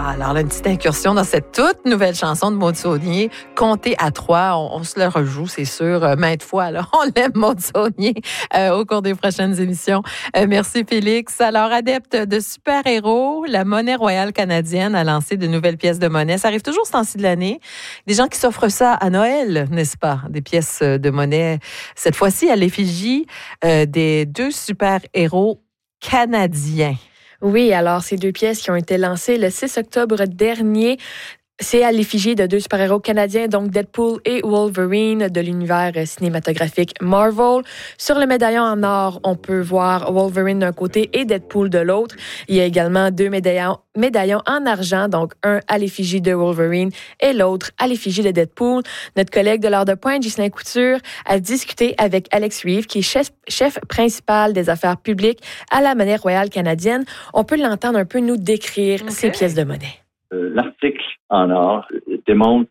Ah, alors là, une petite incursion dans cette toute nouvelle chanson de Maud Saunier, Compter à trois. On se le rejoue, c'est sûr, maintes fois. Alors, on l'aime, Maud Saunier, au cours des prochaines émissions. Merci, Félix. Alors, adepte de super-héros, la Monnaie royale canadienne a lancé de nouvelles pièces de monnaie. Ça arrive toujours ce temps-ci de l'année. Des gens qui s'offrent ça à Noël, n'est-ce pas? Des pièces de monnaie, cette fois-ci à l'effigie des deux super-héros canadiens. Oui, alors ces deux pièces qui ont été lancées le 6 octobre dernier, c'est à l'effigie de deux super-héros canadiens, donc Deadpool et Wolverine de l'univers cinématographique Marvel. Sur le médaillon en or, on peut voir Wolverine d'un côté et Deadpool de l'autre. Il y a également deux médaillons en argent, donc un à l'effigie de Wolverine et l'autre à l'effigie de Deadpool. Notre collègue de l'heure de pointe, Ghislain Couture, a discuté avec Alex Reeve, qui est chef principal des affaires publiques à la Monnaie royale canadienne. On peut l'entendre un peu nous décrire ces pièces de monnaie. L'article en or démontre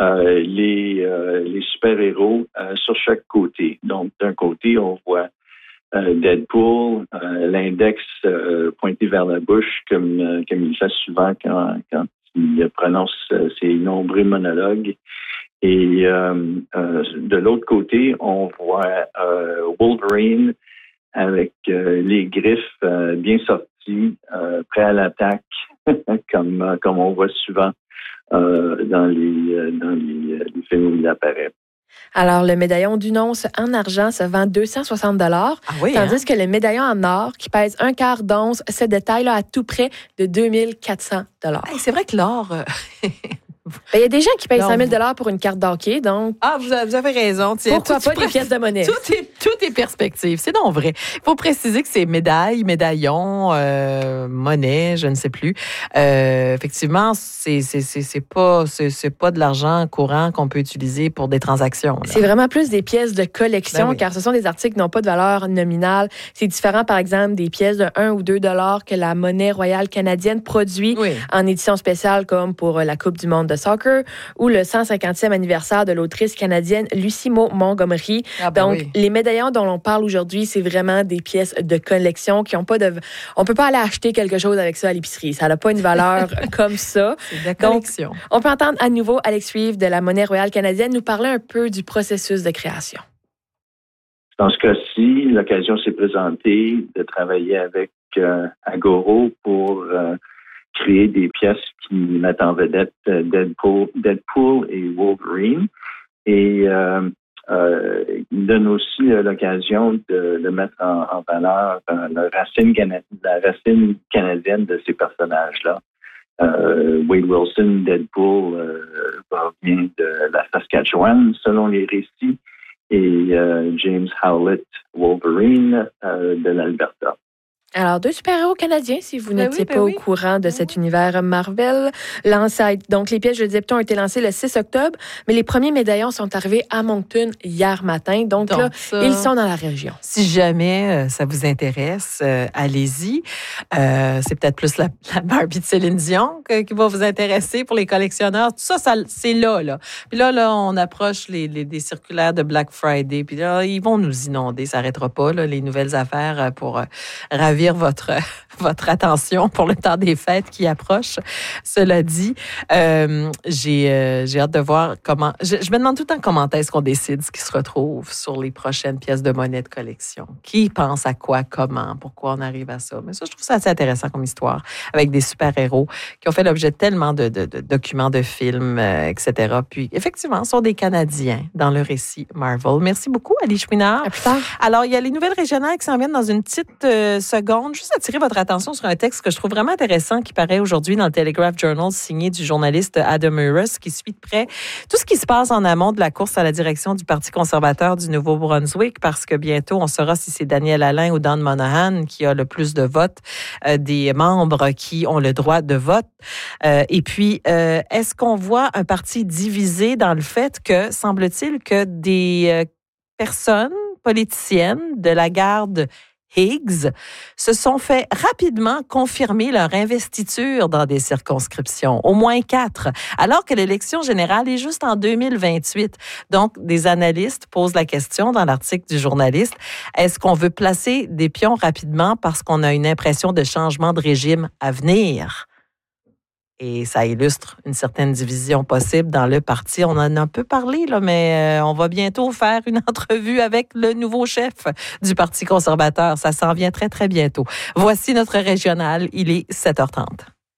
les super-héros sur chaque côté. Donc, d'un côté, on voit Deadpool, l'index pointé vers la bouche, comme il fait souvent quand il prononce ses nombreux monologues. Et de l'autre côté, on voit Wolverine avec les griffes bien sorties, prêt à l'attaque, comme on voit souvent dans les films où il apparaît. Alors, le médaillon d'une once en argent se vend 260 $, tandis que le médaillon en or, qui pèse un quart d'once, se détaille à tout près de 2400 $. Hey, c'est vrai que l'or... Il y a des gens qui payent 5 000 $ pour une carte d'hockey, donc... Ah, vous avez raison. Tiens, pourquoi pas des pièces de monnaie? Tout est perspective. C'est donc vrai. Il faut préciser que c'est médaille, médaillon, monnaie, je ne sais plus. Effectivement, c'est pas de l'argent courant qu'on peut utiliser pour des transactions. Là. C'est vraiment plus des pièces de collection, car ce sont des articles qui n'ont pas de valeur nominale. C'est différent, par exemple, des pièces de 1 ou 2 $ que la Monnaie royale canadienne produit en édition spéciale, comme pour la Coupe du monde de soccer ou le 150e anniversaire de l'autrice canadienne Lucy Maud Montgomery. Les médaillons dont l'on parle aujourd'hui, c'est vraiment des pièces de collection qui n'ont pas de... On peut pas aller acheter quelque chose avec ça à l'épicerie. Ça n'a pas une valeur comme ça. C'est de la collection. Donc, on peut entendre à nouveau Alex Reeve de la Monnaie royale canadienne nous parler un peu du processus de création. Dans ce cas-ci, l'occasion s'est présentée de travailler avec Agoro pour créer des pièces qui mettent en vedette Deadpool et Wolverine. Et il donne aussi l'occasion de mettre en valeur la racine canadienne de ces personnages-là. Wade Wilson, Deadpool, vient de la Saskatchewan, selon les récits, et James Howlett, Wolverine, de l'Alberta. Alors, deux super-héros canadiens, si vous n'étiez pas au courant de cet univers Marvel. Donc, les pièces, je le disais, ont été lancées le 6 octobre, mais les premiers médaillons sont arrivés à Moncton hier matin. Donc là, ils sont dans la région. Si jamais ça vous intéresse, allez-y. C'est peut-être plus la Barbie de Céline Dion qui va vous intéresser pour les collectionneurs. Tout ça c'est là. Puis là, on approche des circulaires de Black Friday. Puis là, ils vont nous inonder. Ça n'arrêtera pas, là, les nouvelles affaires pour ravir votre attention pour le temps des fêtes qui approche. Cela dit, j'ai hâte de voir comment... Je me demande tout le temps comment est-ce qu'on décide ce qui se retrouve sur les prochaines pièces de monnaie de collection. Qui pense à quoi, comment, pourquoi on arrive à ça. Mais ça, je trouve ça assez intéressant comme histoire, avec des super-héros qui ont fait l'objet de tellement de documents, de films, etc. Puis, effectivement, ce sont des Canadiens dans le récit Marvel. Merci beaucoup, Ali Chouinard. À plus tard. Alors, il y a les nouvelles régionales qui s'en viennent dans une petite seconde. Juste attirer votre attention sur un texte que je trouve vraiment intéressant qui paraît aujourd'hui dans le Telegraph Journal, signé du journaliste Adam Urus, qui suit de près tout ce qui se passe en amont de la course à la direction du Parti conservateur du Nouveau-Brunswick, parce que bientôt, on saura si c'est Daniel Alain ou Don Monahan qui a le plus de votes des membres qui ont le droit de vote. Et puis, est-ce qu'on voit un parti divisé dans le fait que, semble-t-il, que des personnes politiciennes de la garde Higgs se sont fait rapidement confirmer leur investiture dans des circonscriptions, au moins 4, alors que l'élection générale est juste en 2028. Donc, des analystes posent la question dans l'article du journaliste, est-ce qu'on veut placer des pions rapidement parce qu'on a une impression de changement de régime à venir? Et ça illustre une certaine division possible dans le parti. On en a un peu parlé, là, mais on va bientôt faire une entrevue avec le nouveau chef du Parti conservateur. Ça s'en vient très, très bientôt. Voici notre régional. Il est 7h30.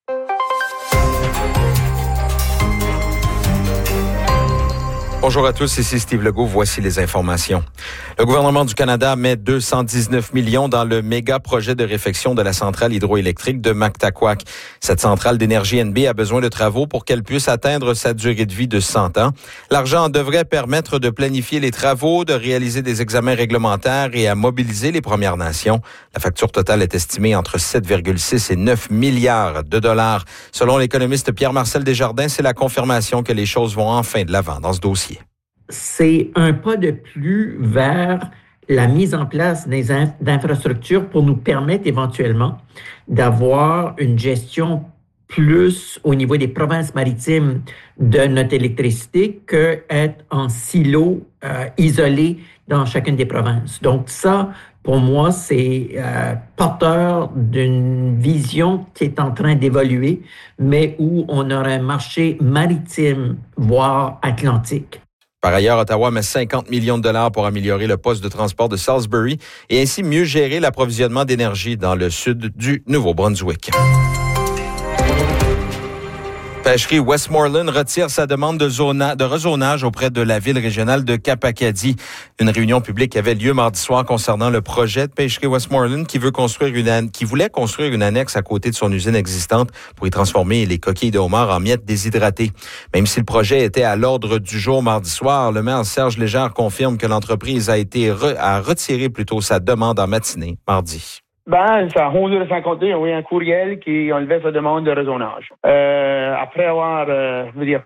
Bonjour à tous, ici Steve Legault. Voici les informations. Le gouvernement du Canada met 219 millions dans le méga projet de réfection de la centrale hydroélectrique de Mactaquac. Cette centrale d'énergie NB a besoin de travaux pour qu'elle puisse atteindre sa durée de vie de 100 ans. L'argent devrait permettre de planifier les travaux, de réaliser des examens réglementaires et à mobiliser les Premières Nations. La facture totale est estimée entre 7,6 et 9 milliards de dollars. Selon l'économiste Pierre-Marcel Desjardins, c'est la confirmation que les choses vont enfin de l'avant dans ce dossier. C'est un pas de plus vers la mise en place d'infrastructures pour nous permettre éventuellement d'avoir une gestion plus au niveau des provinces maritimes de notre électricité qu'être en silo isolé dans chacune des provinces. Donc ça, pour moi, c'est porteur d'une vision qui est en train d'évoluer, mais où on aura un marché maritime, voire atlantique. Par ailleurs, Ottawa met 50 millions de dollars pour améliorer le poste de transport de Salisbury et ainsi mieux gérer l'approvisionnement d'énergie dans le sud du Nouveau-Brunswick. Pêcherie Westmoreland retire sa demande de rezonage auprès de la ville régionale de Cap-Acadie. Une réunion publique avait lieu mardi soir concernant le projet de Pêcherie Westmoreland qui voulait construire une annexe à côté de son usine existante pour y transformer les coquilles de homard en miettes déshydratées. Même si le projet était à l'ordre du jour mardi soir, le maire Serge Légère confirme que l'entreprise a retiré plutôt sa demande en matinée mardi. C'est à 11h50, on a eu un courriel qui enlevait sa demande de rezonage. Après avoir vu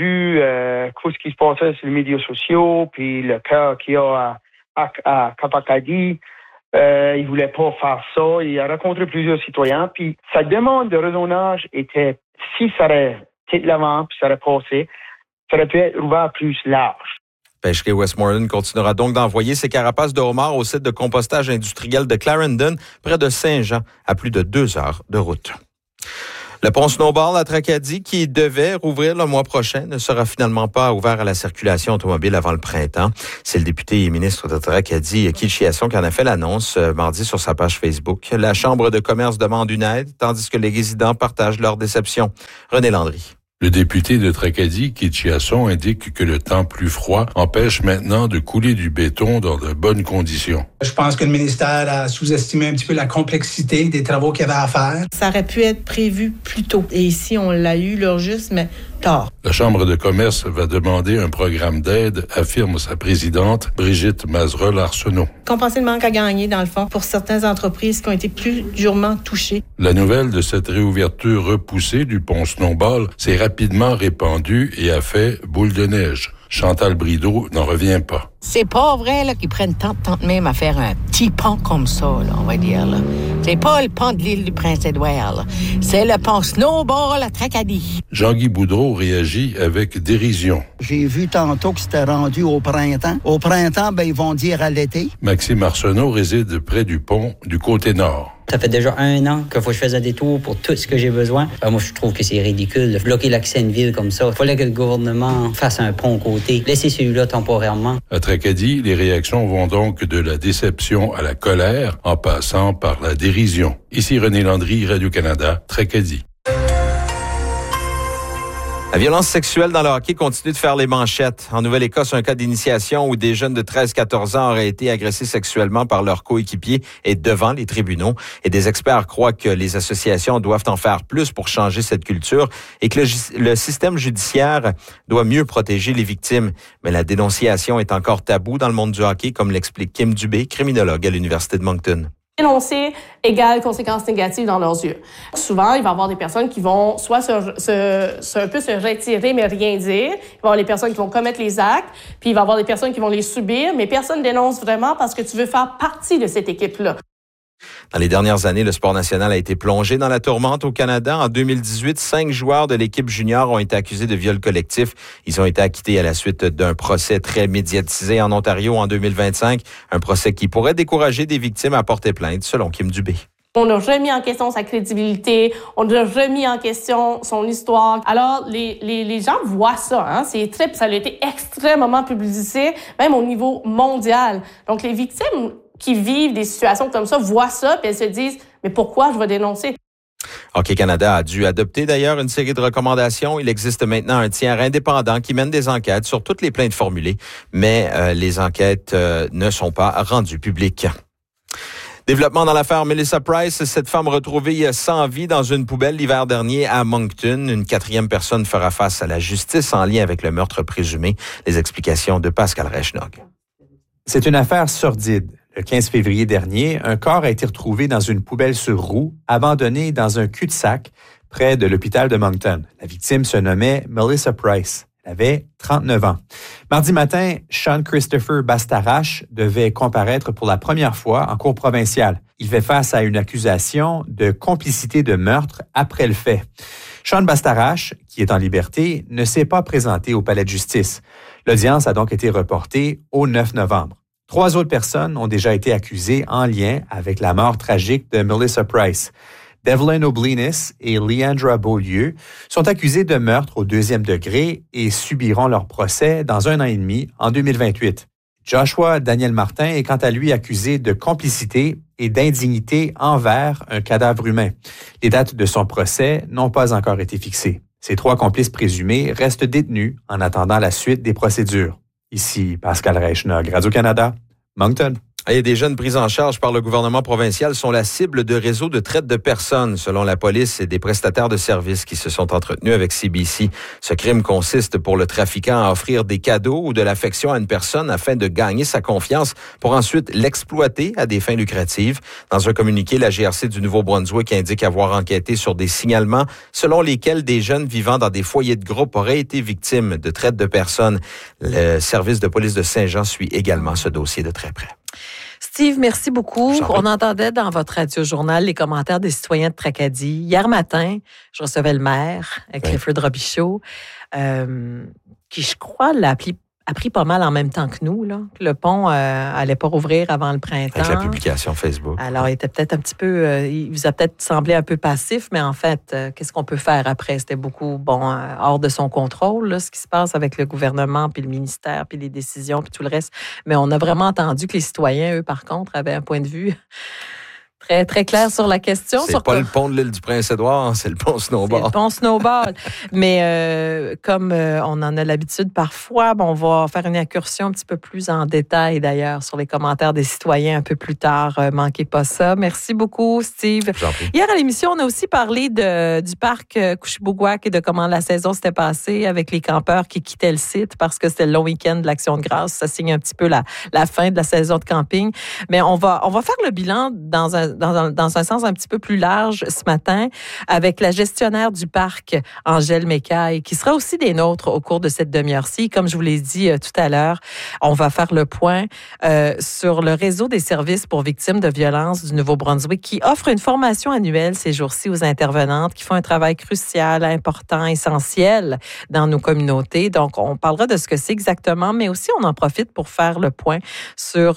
ce qui se passait sur les médias sociaux, puis le cas qu'il y a à Cap-Acadie, il voulait pas faire ça. Il a rencontré plusieurs citoyens, puis sa demande de rezonage était, si ça aurait été de l'avant, puis ça aurait passé, ça aurait pu être ouvert plus large. Pêcherie Westmoreland continuera donc d'envoyer ses carapaces de homard au site de compostage industriel de Clarendon, près de Saint-Jean, à plus de 2 heures de route. Le pont Snowball à Tracadie, qui devait rouvrir le mois prochain, ne sera finalement pas ouvert à la circulation automobile avant le printemps. C'est le député et ministre de Tracadie, Keith Chiasson, qui en a fait l'annonce mardi sur sa page Facebook. La Chambre de commerce demande une aide, tandis que les résidents partagent leur déception. René Landry. Le député de Tracadie, Keith Chiasson, indique que le temps plus froid empêche maintenant de couler du béton dans de bonnes conditions. Je pense que le ministère a sous-estimé un petit peu la complexité des travaux qu'il y avait à faire. Ça aurait pu être prévu plus tôt. Et ici, on l'a eu l'heure juste, mais tard. La Chambre de commerce va demander un programme d'aide, affirme sa présidente, Brigitte Mazereul-Arsenault. Compenser le manque à gagner, dans le fond, pour certaines entreprises qui ont été plus durement touchées. La nouvelle de cette réouverture repoussée du pont Snowball s'est rapidement répandue et a fait boule de neige. Chantal Brideau n'en revient pas. C'est pas vrai là qu'ils prennent tant de même à faire un petit pont comme ça, là, on va dire. Là. C'est pas le pont de l'île du Prince-Édouard. Là. C'est le pont Snowball à Tracadie. Jean-Guy Boudreau réagit avec dérision. J'ai vu tantôt que c'était rendu au printemps. Au printemps, ils vont dire à l'été. Maxime Arsenault réside près du pont du côté nord. Ça fait déjà 1 an qu'il faut que je fasse un détour pour tout ce que j'ai besoin. Moi, je trouve que c'est ridicule de bloquer l'accès à une ville comme ça. Il fallait que le gouvernement fasse un pont côté. Laissez celui-là temporairement. À Tracadie, les réactions vont donc de la déception à la colère, en passant par la dérision. Ici René Landry, Radio-Canada, Tracadie. La violence sexuelle dans le hockey continue de faire les manchettes. En Nouvelle-Écosse, un cas d'initiation où des jeunes de 13-14 ans auraient été agressés sexuellement par leurs coéquipiers est devant les tribunaux. Et des experts croient que les associations doivent en faire plus pour changer cette culture et que le système judiciaire doit mieux protéger les victimes. Mais la dénonciation est encore tabou dans le monde du hockey, comme l'explique Kim Dubé, criminologue à l'Université de Moncton. Dénoncer égale conséquences négatives dans leurs yeux. Souvent, il va y avoir des personnes qui vont soit un peu se retirer mais rien dire. Il va y avoir les personnes qui vont commettre les actes, puis il va y avoir des personnes qui vont les subir, mais personne dénonce vraiment parce que tu veux faire partie de cette équipe-là. Dans les dernières années, le sport national a été plongé dans la tourmente au Canada. En 2018, 5 joueurs de l'équipe junior ont été accusés de viol collectif. Ils ont été acquittés à la suite d'un procès très médiatisé en Ontario en 2025. Un procès qui pourrait décourager des victimes à porter plainte, selon Kim Dubé. On a remis en question sa crédibilité, on a remis en question son histoire. Alors, les gens voient ça, hein. Ça a été extrêmement publicisé, même au niveau mondial. Donc, les victimes qui vivent des situations comme ça voient ça, puis elles se disent, mais pourquoi je vais dénoncer? Hockey Canada a dû adopter d'ailleurs une série de recommandations. Il existe maintenant un tiers indépendant qui mène des enquêtes sur toutes les plaintes formulées, mais les enquêtes ne sont pas rendues publiques. Développement dans l'affaire Melissa Price, cette femme retrouvée sans vie dans une poubelle l'hiver dernier à Moncton. Une 4e personne fera face à la justice en lien avec le meurtre présumé. Les explications de Pascal Reichnog. C'est une affaire sordide. Le 15 février dernier, un corps a été retrouvé dans une poubelle sur roues, abandonné dans un cul-de-sac près de l'hôpital de Moncton. La victime se nommait Melissa Price. Elle avait 39 ans. Mardi matin, Sean Christopher Bastarache devait comparaître pour la première fois en cour provinciale. Il fait face à une accusation de complicité de meurtre après le fait. Sean Bastarache, qui est en liberté, ne s'est pas présenté au palais de justice. L'audience a donc été reportée au 9 novembre. 3 autres personnes ont déjà été accusées en lien avec la mort tragique de Melissa Price. Devlin O'Blinis et Leandra Beaulieu sont accusés de meurtre au 2e degré et subiront leur procès dans 1 an et demi en 2028. Joshua Daniel Martin est quant à lui accusé de complicité et d'indignité envers un cadavre humain. Les dates de son procès n'ont pas encore été fixées. Ces 3 complices présumés restent détenus en attendant la suite des procédures. Ici Pascal Reichnog, Radio-Canada, Moncton. Et des jeunes pris en charge par le gouvernement provincial sont la cible de réseaux de traite de personnes, selon la police et des prestataires de services qui se sont entretenus avec CBC. Ce crime consiste pour le trafiquant à offrir des cadeaux ou de l'affection à une personne afin de gagner sa confiance pour ensuite l'exploiter à des fins lucratives. Dans un communiqué, la GRC du Nouveau-Brunswick indique avoir enquêté sur des signalements selon lesquels des jeunes vivant dans des foyers de groupe auraient été victimes de traite de personnes. Le service de police de Saint-Jean suit également ce dossier de très près. Steve, merci beaucoup. On entendait dans votre radio-journal les commentaires des citoyens de Tracadie. Hier matin, je recevais le maire, Clifford Robichaud, qui, je crois, l'a appris pas mal en même temps que nous, là. Le pont allait pas rouvrir avant le printemps. Avec la publication Facebook. Alors, il était peut-être un petit peu... il vous a peut-être semblé un peu passif, mais en fait, qu'est-ce qu'on peut faire après? C'était beaucoup, hors de son contrôle, là, ce qui se passe avec le gouvernement, puis le ministère, puis les décisions, puis tout le reste. Mais on a vraiment entendu que les citoyens, eux, par contre, avaient un point de vue... Très, très clair sur la question. C'est pas le pont de l'île du Prince-Édouard, c'est le pont Snowball. C'est le pont Snowball. Mais comme on en a l'habitude parfois, on va faire une incursion un petit peu plus en détail d'ailleurs sur les commentaires des citoyens un peu plus tard. Manquez pas ça. Merci beaucoup, Steve. Hier à l'émission, on a aussi parlé du parc Couchibougouac et de comment la saison s'était passée avec les campeurs qui quittaient le site parce que c'était le long week-end de l'Action de grâce. Ça signe un petit peu la fin de la saison de camping. Mais on va faire le bilan dans un sens un petit peu plus large ce matin avec la gestionnaire du parc, Angèle Mécaille, qui sera aussi des nôtres au cours de cette demi-heure-ci. Comme je vous l'ai dit tout à l'heure, on va faire le point sur le réseau des services pour victimes de violences du Nouveau-Brunswick qui offre une formation annuelle ces jours-ci aux intervenantes qui font un travail crucial, important, essentiel dans nos communautés. Donc, on parlera de ce que c'est exactement, mais aussi on en profite pour faire le point sur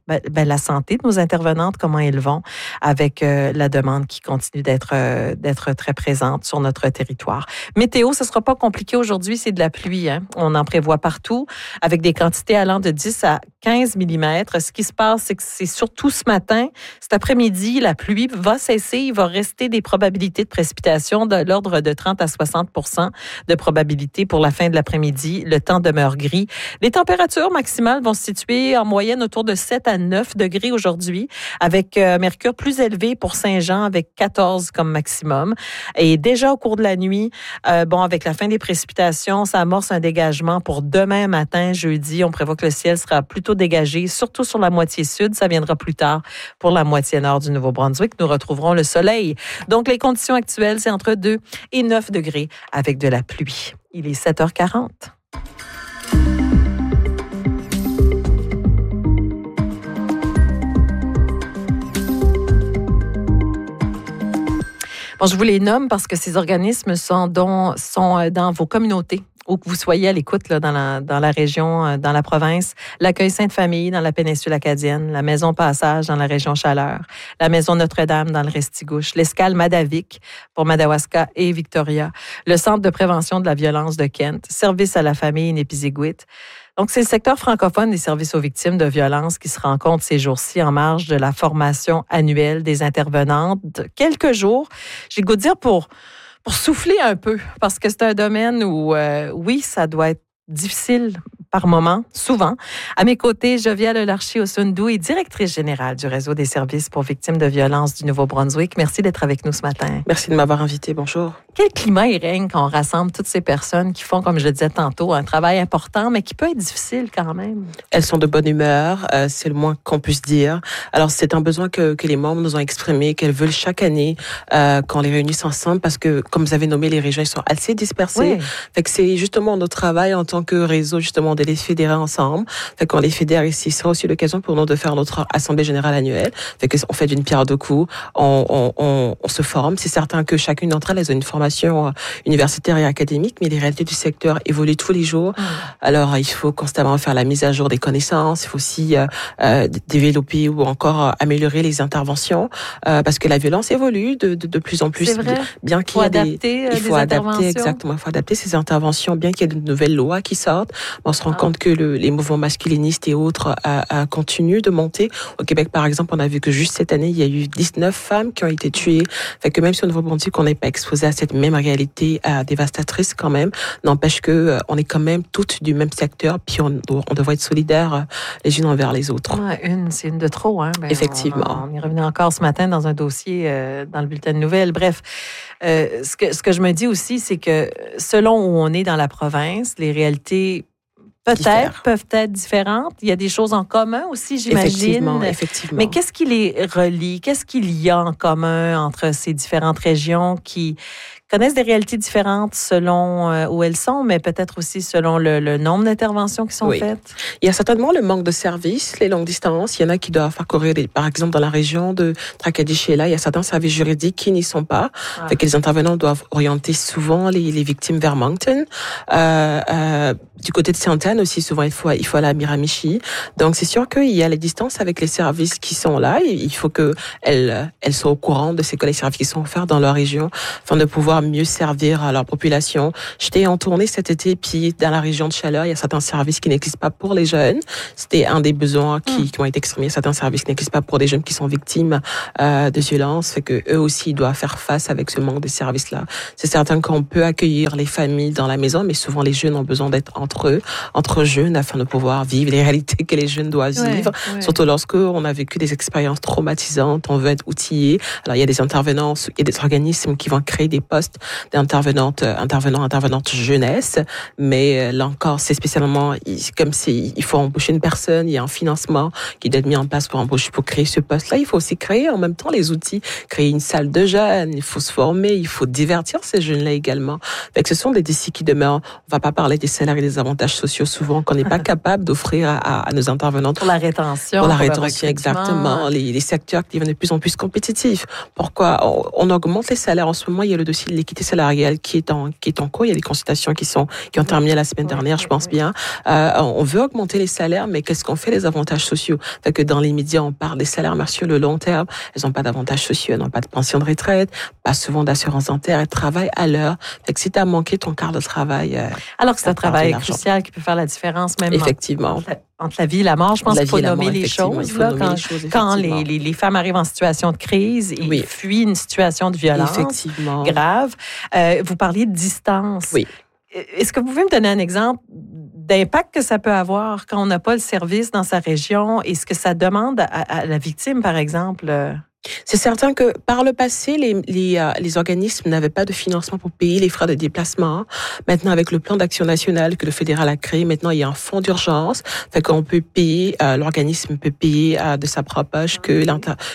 la santé de nos intervenantes, comment elles vont, avec la demande qui continue d'être très présente sur notre territoire. Météo, ce ne sera pas compliqué aujourd'hui, c'est de la pluie. Hein? On en prévoit partout, avec des quantités allant de 10 à 15 mm. Ce qui se passe, c'est que c'est surtout ce matin, cet après-midi, la pluie va cesser. Il va rester des probabilités de précipitation de l'ordre de 30 à 60 % de probabilité pour la fin de l'après-midi. Le temps demeure gris. Les températures maximales vont se situer en moyenne autour de 7 à 9 degrés aujourd'hui, avec mercure plus élevé pour Saint-Jean avec 14 comme maximum. Et déjà au cours de la nuit, avec la fin des précipitations, ça amorce un dégagement pour demain matin, jeudi. On prévoit que le ciel sera plutôt dégagé, surtout sur la moitié sud. Ça viendra plus tard pour la moitié nord du Nouveau-Brunswick. Nous retrouverons le soleil. Donc, les conditions actuelles, c'est entre 2 et 9 degrés avec de la pluie. Il est 7h40. Je vous les nomme parce que ces organismes sont dans vos communautés. où que vous soyez à l'écoute là, dans la région, dans la province, l'accueil Sainte-Famille dans la péninsule acadienne, la maison Passage dans la région Chaleur, la maison Notre-Dame dans le Restigouche, l'escale Madavik pour Madawaska et Victoria, le centre de prévention de la violence de Kent, service à la famille Népisiguit. Donc, c'est le secteur francophone des services aux victimes de violences qui se rencontre ces jours-ci en marge de la formation annuelle des intervenantes. Quelques jours, j'ai le goût de dire pour souffler un peu, parce que c'est un domaine où, oui, ça doit être difficile par moment, souvent. À mes côtés, Jovial Olarchi-Osundou est directrice générale du réseau des services pour victimes de violences du Nouveau-Brunswick. Merci d'être avec nous ce matin. Merci de m'avoir invité. Bonjour. Quel climat il règne quand on rassemble toutes ces personnes qui font, comme je le disais tantôt, un travail important, mais qui peut être difficile quand même? Elles sont de bonne humeur, c'est le moins qu'on puisse dire. Alors, c'est un besoin que les membres nous ont exprimé, qu'elles veulent chaque année qu'on les réunisse ensemble, parce que, comme vous avez nommé, les régions sont assez dispersées. Oui. Fait que c'est justement notre travail en tant que réseau, justement, de les fédérer ensemble. Fait qu'on les fédère ici. C'est aussi l'occasion pour nous de faire notre assemblée générale annuelle. Fait qu'on fait d'une pierre deux coups. On se forme. C'est certain que chacune d'entre elles a une formation universitaire et académique, mais les réalités du secteur évoluent tous les jours. Alors, il faut constamment faire la mise à jour des connaissances. Il faut aussi développer ou encore améliorer les interventions, parce que la violence évolue de plus en plus. C'est vrai. Bien qu'il y ait il faut adapter, exactement. Il faut adapter ces interventions, bien qu'il y ait de nouvelles lois qui sortent. On se rend compte que les mouvements masculinistes et autres continuent de monter. Au Québec, par exemple, on a vu que juste cette année, il y a eu 19 femmes qui ont été tuées. Fait que même si au Nouveau-Brunswick, on n'est pas exposé à cette même réalité dévastatrice quand même, n'empêche que on est quand même toutes du même secteur, puis on devrait être solidaires les unes envers les autres. C'est une de trop, hein? Effectivement. On est revenu encore ce matin dans un dossier dans le bulletin de nouvelles. Bref, ce que je me dis aussi, c'est que selon où on est dans la province, les réalités peuvent être différentes. Il y a des choses en commun aussi, j'imagine. Effectivement. Mais qu'est-ce qui les relie? Qu'est-ce qu'il y a en commun entre ces différentes régions qui connaissent des réalités différentes selon où elles sont, mais peut-être aussi selon le nombre d'interventions qui sont faites? Il y a certainement le manque de services, les longues distances. Il y en a qui doivent parcourir, par exemple, dans la région de Tracadie-Sheila, il y a certains services juridiques qui n'y sont pas. Fait que les intervenants doivent orienter souvent les victimes vers Moncton. Du côté de Sainte-Anne aussi, souvent, il faut aller à Miramichi. Donc, c'est sûr qu'il y a les distances avec les services qui sont là. Il faut qu'elles soient au courant de les services qui sont offerts dans leur région, afin de pouvoir mieux servir à leur population. J'étais en tournée cet été, puis dans la région de Chaleur, il y a certains services qui n'existent pas pour les jeunes. C'était un des besoins qui ont été exprimés. Certains services qui n'existent pas pour des jeunes qui sont victimes de violences. Fait que eux aussi, ils doivent faire face avec ce manque de services-là. C'est certain qu'on peut accueillir les familles dans la maison, mais souvent les jeunes ont besoin d'être entre jeunes, afin de pouvoir vivre les réalités que les jeunes doivent vivre. Surtout lorsque on a vécu des expériences traumatisantes, on veut être outillé. Alors, il y a des intervenants, il y a des organismes qui vont créer des postes d'intervenantes jeunesse, mais là encore, c'est spécialement comme il faut embaucher une personne, il y a un financement qui doit être mis en place pour créer ce poste-là. Il faut aussi créer en même temps les outils, créer une salle de jeunes, il faut se former, il faut divertir ces jeunes-là également. Fait que ce sont des défis qui demeurent. On va pas parler des salaires et des avantages sociaux souvent qu'on n'est pas capable d'offrir à nos intervenantes. Pour la rétention. Pour la rétention, exactement. Les secteurs qui deviennent de plus en plus compétitifs. Pourquoi on augmente les salaires en ce moment? Il y a le dossier de l'équité salariale qui est en cours. Il y a des consultations qui ont terminé la semaine dernière, je pense bien. On veut augmenter les salaires, mais qu'est-ce qu'on fait les avantages sociaux? Fait que dans les médias, on parle des salaires, mais sur le long terme, elles n'ont pas d'avantages sociaux, elles n'ont pas de pension de retraite, pas souvent d'assurance dentaire, elles travaillent à l'heure. Fait que si tu as manqué ton quart de travail... Alors que c'est un travail crucial qui peut faire la différence même effectivement. Entre la vie et la mort. Je pense qu'il faut nommer les choses. Quand les femmes arrivent en situation de crise et fuient une situation de violence grave. Vous parliez de distance. Oui. Est-ce que vous pouvez me donner un exemple d'impact que ça peut avoir quand on n'a pas le service dans sa région et ce que ça demande à la victime, par exemple? C'est certain que par le passé, les organismes n'avaient pas de financement pour payer les frais de déplacement. Maintenant, avec le plan d'action national que le fédéral a créé, maintenant il y a un fonds d'urgence, fait qu'on peut payer, l'organisme peut payer de sa propre poche que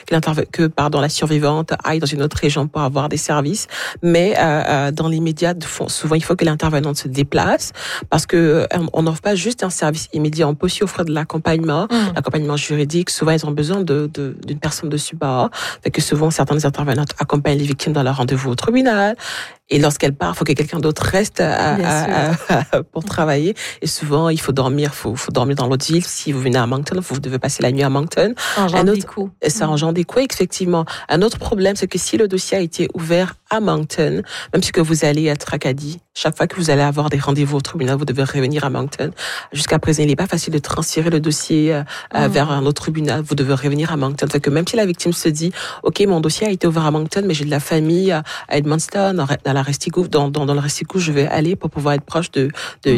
la survivante aille dans une autre région pour avoir des services. Mais dans les médias, souvent il faut que l'intervenante se déplace parce que on n'offre pas juste un service immédiat. On peut aussi offrir de l'accompagnement, l'accompagnement juridique. Souvent ils ont besoin d'une personne de support. Fait que souvent, certaines intervenantes accompagnent les victimes dans leur rendez-vous au tribunal. Et lorsqu'elle part, il faut que quelqu'un d'autre reste pour travailler. Et souvent, il faut dormir. Faut dormir dans l'autre ville. Si vous venez à Moncton, vous devez passer la nuit à Moncton. Ça engendre des coûts. Ça engendre des coûts, effectivement. Un autre problème, c'est que si le dossier a été ouvert à Moncton, même si que vous allez à Tracadie, chaque fois que vous allez avoir des rendez-vous au tribunal, vous devez revenir à Moncton. Jusqu'à présent, il n'est pas facile de transférer le dossier vers un autre tribunal. Vous devez revenir à Moncton. Fait que même si la victime se dit, OK, mon dossier a été ouvert à Moncton, mais j'ai de la famille à Edmundston, dans la Restigouche, dans le Restigouche, je vais aller pour pouvoir être proche de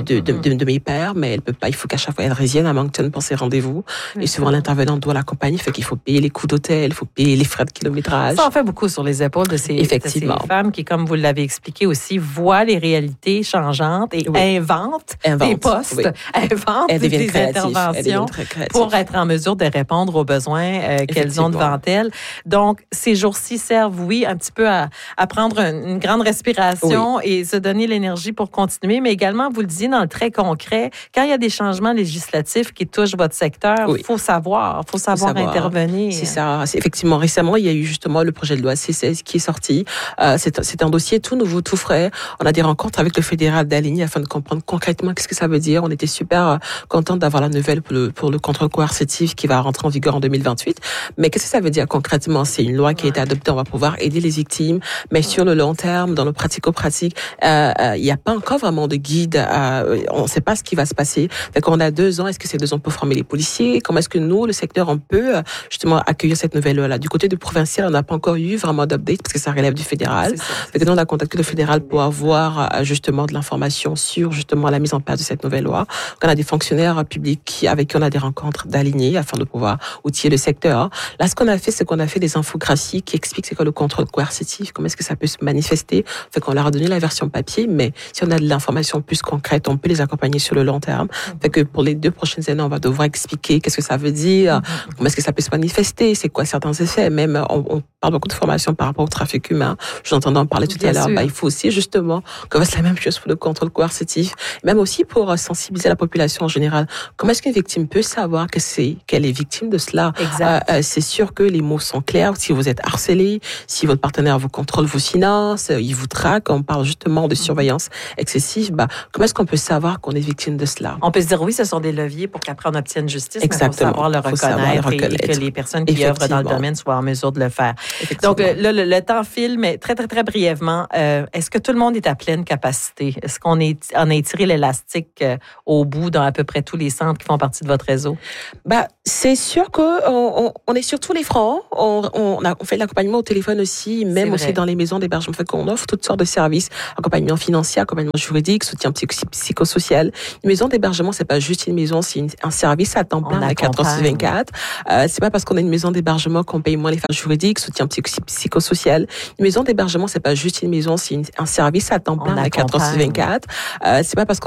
mes pères, mais elle peut pas. Il faut qu'à chaque fois, elle revienne à Moncton pour ses rendez-vous. Et souvent, l'intervenant doit l'accompagner. Fait qu'il faut payer les coûts d'hôtel, il faut payer les frais de kilométrage. Ça en fait beaucoup sur les épaules de ces femmes qui, comme vous l'avez expliqué aussi, voient les réalités changeantes et inventent des postes, inventent des interventions pour être en mesure de répondre aux besoins qu'elles ont devant elles. Donc, ces jours-ci servent, un petit peu à prendre une grande respiration et se donner l'énergie pour continuer, mais également, vous le disiez, dans le très concret, quand il y a des changements législatifs qui touchent votre secteur, il faut savoir intervenir. C'est ça. Effectivement, récemment, il y a eu justement le projet de loi C16 qui est sorti. C'est un dossier tout nouveau, tout frais. On a des rencontres avec le fédéral d'Aligny afin de comprendre concrètement qu'est-ce que ça veut dire. On était super contents d'avoir la nouvelle pour le contrôle coercitif qui va rentrer en vigueur en 2028. Mais qu'est-ce que ça veut dire concrètement? C'est une loi qui a été adoptée. On va pouvoir aider les victimes, mais sur le long terme, dans le pratico-pratique, il n'y a pas encore vraiment de guide. On ne sait pas ce qui va se passer. Fait qu'on a 2 ans. Est-ce que c'est 2 ans pour former les policiers? Comment est-ce que nous, le secteur, on peut justement accueillir cette nouvelle loi-là? Du côté du provincial, on n'a pas encore eu vraiment d'update parce que ça relève du fédéral. Fait que nous, on a contacté le fédéral pour avoir justement de l'information sur justement la mise en place de cette nouvelle loi. Donc, on a des fonctionnaires publics avec qui on a des rencontres d'alignés afin de pouvoir outiller le secteur. Là, ce qu'on a fait, c'est qu'on a fait des infographies qui expliquent c'est quoi le contrôle coercitif, comment est-ce que ça peut se manifester. Fait qu'on leur a donné la version papier, mais si on a de l'information plus concrète, on peut les accompagner sur le long terme. Fait que pour les 2 prochaines années, on va devoir expliquer qu'est-ce que ça veut dire, comment est-ce que ça peut se manifester, c'est quoi certains effets. Même, on parle beaucoup de formation par rapport au trafic humain. Je l'entendais en parler tout à l'heure. Il faut aussi justement qu'on fasse la même chose pour le contrôle coercitif, même aussi pour sensibiliser la population en général. Comment est-ce qu'une victime peut savoir qu'elle est victime de cela? C'est sûr que les mots sont clairs. Si vous êtes harcelé, si votre partenaire vous contrôle vos finances, il vous traque, on parle justement de surveillance excessive, comment est-ce qu'on peut savoir qu'on est victime de cela? On peut se dire ce sont des leviers pour qu'après on obtienne justice, mais il faut savoir le reconnaître et que les personnes qui œuvrent dans le domaine soient en mesure de le faire. Donc, le temps file, mais très, très, très brièvement, est-ce que tout le monde est à pleine capacité? Est-ce qu'on a étiré l'élastique au bout dans à peu près tous les centres qui font partie de votre réseau? C'est sûr qu'on est sur tous les fronts. On fait de l'accompagnement au téléphone aussi, même aussi dans les maisons d'hébergement. Fait qu'on offre toutes sortes de services, accompagnement financier, accompagnement juridique, soutien psychosocial. Une maison d'hébergement, c'est pas juste une maison, c'est un service à temps plein à 4h/24. C'est pas parce qu'on a une maison d'hébergement qu'on paye moins les frais juridiques, soutien psychosocial. Une maison d'hébergement, c'est pas juste une maison, c'est un service à temps plein à 4h/24. C'est pas parce qu'on